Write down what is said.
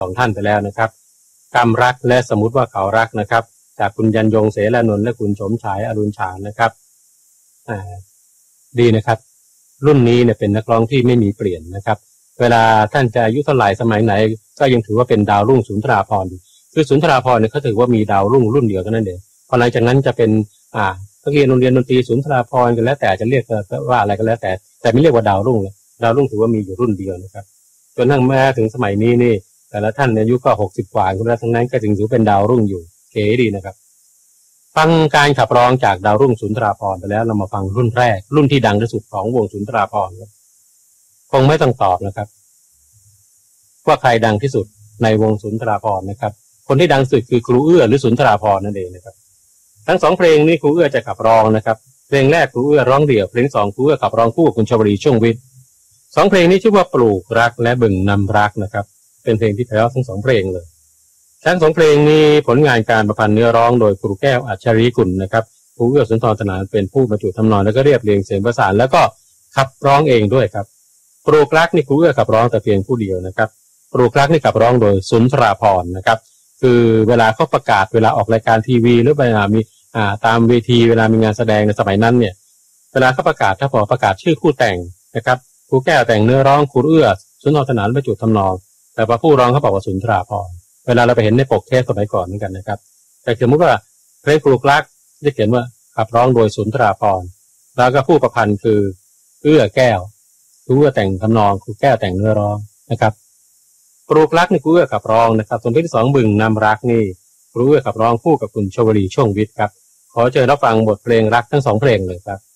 ของท่านไปแล้วนะครับกรรมรักและสมมุติว่าเขารักนะครับจากคุณยันยงเสรานนท์และคุณสมชายอรุณฉานนะครับดีนะครับรุ่นนี้เนี่ยเป็นนักร้องที่ไม่มีเปลี่ยนนะครับเวลาท่านจะอายุเท่าไหร่สมัยไหนก็ยังถือว่าเป็นดาวรุ่งสุนทราภรณ์คือสุนทราภรณ์เนี่ยเขาถือว่ามีดาวรุ่งรุ่นเดียวกันนั่นเองพอหลังจากนั้นจะเป็นนักเรียนโรงเรียนดนตรีสุนทราภรณ์กันแล้วแต่จะเรียกว่าอะไรก็แล้วแต่ไม่เรียกว่าดาวรุ่งเลยดาวรุ่งถือว่ามีอยู่รุ่นเดียวนะครับจนทั้งแม้ถึงสมัยนี้นี่แต่ละท่านอายุก็60 กว่าคนแล้วทั้งนั้นก็จึงถือเป็นดาวรุ่งอยู่เก๋ดีนะครับฟังการขับร้องจากดาวรุ่งสุนทราภรณ์ไปแล้วเรามาฟังรุ่นแรกรุ่นที่ดังที่สุดของวงสุนทราภรณ์คงไม่ต้องตอบนะครับว่าใครดังที่สุดในวงสุนทราภรณ์นะครับคนที่ดังสุดคือครูเอื้อหรือสุนทราภรณ์นั่นเองนะครับทั้ง2เพลงนี้ครูเอื้อจะขับร้องนะครับเพลงแรกครูเอื้อร้องเดี่ยวเพลง2ครูเอื้อขับร้องคู่กับคุณชวลีช่วงวิทย์2เพลงนี้ชื่อว่าปลูกรักและบึงนำรักนะครับเป็นเพลงที่ไพเราะทั้ง2เพลงเลยทั้ง2เพลงนี้ผลงานการประพันธ์เนื้อร้องโดยครูแก้วอัจฉริกุลนะครับครูเอื้อสุนทรธนาเป็นผู้บรรจุทำนองแล้วก็เรียบเรียงเสียงประสานแล้วก็ขับร้องเองด้วยครับปลูกรักนี่ครูเอื้อขับร้องแต่เพียงผู้เดียวนะครับปลูกรักนี่ขับร้องโดยสุนทราภรณ์นะครับคือเวลาเขาประกาศเวลาออกรายการทีวีหรือเวลามีตามเวทีเวลามีงานแสดงในสมัยนั้นเนี่ยเวลาเขาประกาศถ้าพอประกาศชื่อผู้แต่งนะครับครูแก้วแต่งเนื้อร้องครูเอื้อสุนทรธนาบรรจุทำนองแต่พอผู้ร้องเขาบอกว่าสุนทราภรณ์เวลาเราไปเห็นในปกเทปสมัยก่อนเหมือนกันนะครับแต่สมมติว่าเพลงปลูกรักจะเขียนว่าขับร้องโดยสุนทราภรณ์แล้วก็ผู้ประพันธ์คือเอื้อแก้วครูเอื้อแต่งทำนองครูแก้วแต่งเนื้อร้องนะครับปลูกรักนี่ครูเอื้อขับร้องนะครับส่วนเพลงที่2บึงนำรักนี่ครูเอื้อขับร้องคู่กับคุณชวลีช่วงวิทย์ครับขอเชิญรับฟังบทเพลงรักทั้ง2เพลงเลยครับ